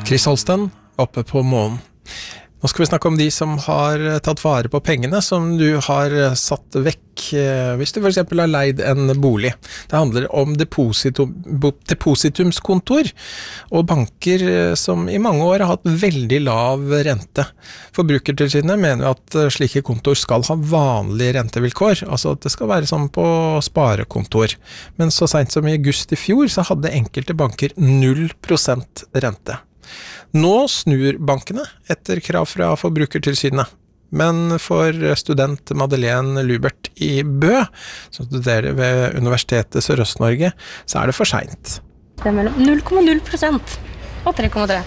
Chris Holsten, oppe på månen. Nå skal vi snakke om de som har tatt vare på pengene som du har satt vekk hvis du for eksempel har leid en bolig. Det handler om depositumskontor og banker som i mange år har hatt veldig lav rente. Forbrukertilsynet mener at slike kontor skal ha vanlige rentevilkår, altså at det skal være som på sparekontor. Men så sent som i august i fjor så hadde enkelte banker 0% rente. Nå snur bankene etter krav fra Forbrukertilsynet, men for student Madeleine Lubert i Bø, som studerer ved Universitetet Sørøst-Norge, så det for sent. Det mellom 0,0% og 3,3%.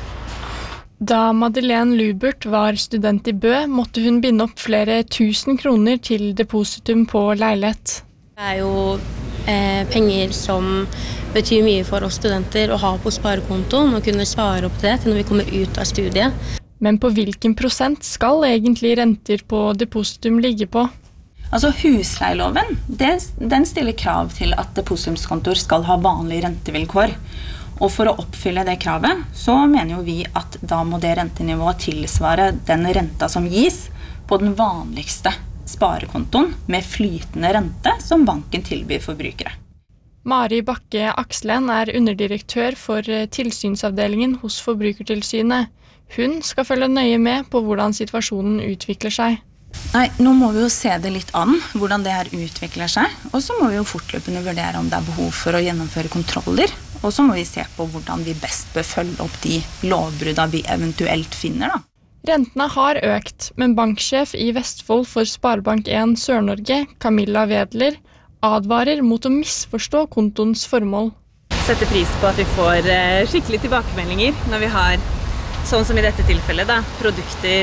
Da Madeleine Lubert var student i Bø, måtte hun binde opp flere 1000 kroner til depositum på leilighet. Det jo penger som betyr mye for oss studenter å ha på sparekontoen og kunne svare opp det til når vi kommer ut av studiet. Men på hvilken prosent skal egentlig renter på depositum ligge på? Altså husleieloven, den stiller krav til at depositumskontor skal ha vanlige rentevilkår. Og for å oppfylle det kravet, så mener jo vi at da må det rentenivået tilsvare den renta som gis på den vanligste sparekontoen med flytende rente som banken tilbyr forbrukere. Mari Bakke Akslen underdirektør for tilsynsavdelingen hos Forbrukertilsynet. Hun skal følge nøye med på hvordan situasjonen utvikler seg. Nei, nå må vi jo se det litt an, hvordan det her utvikler seg. Og så må vi jo fortløpende vurdere om det behov for å gjennomføre kontroller. Og så må vi se på hvordan vi best bør følge opp de lovbrudene vi eventuelt finner da. Rentene har økt, men banksjef i Vestfold for Sparebank 1 Sør-Norge, Camilla Wedler, advarer mot å misforstå kontoens formål. Setter pris på at vi får skikkelig tilbakemeldinger når vi har, sånn som i dette tilfellet, produkter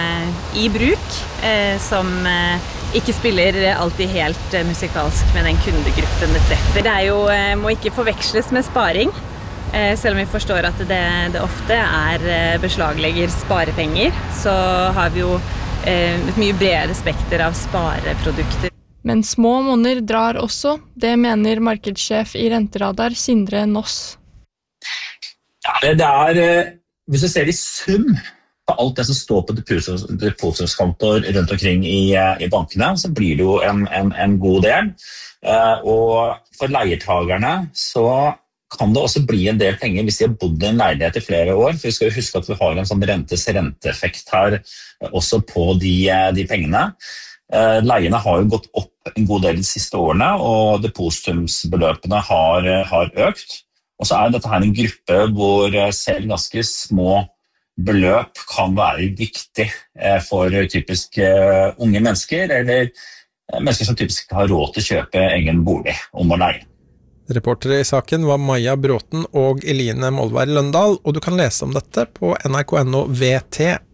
i bruk som ikke spiller alltid helt musikalsk med den kundegruppen det treffer. Det må ikke forveksles med sparing, selv om vi forstår at det ofte beslaglegger sparepenger, så har vi jo et mye bredere spekter av spareprodukter. Men små monner drar også, det mener markedssjef i Renteradar Sindre Noss. Ja, hvis du ser i sum på alt det som står på depositumskontoer rundt omkring i bankene, så blir det jo en god del. Og for leiertagerne så kan det også bli en del penger hvis de har bodd i en leilighet i flere år. For vi skal jo huske at vi har en sånn renteeffekt her også på de pengene. Leiene har jo gått opp en god del de siste årene, og depositumsbeløpene har økt. Og så dette her en gruppe hvor selv ganske små beløp kan være viktig for typisk unge mennesker, eller mennesker som typisk ikke har råd til å kjøpe egen bolig om å leie. Reportere i saken var Maja Bråten og Eline Molvær Løndal, og du kan lese om dette på nrk.no VT.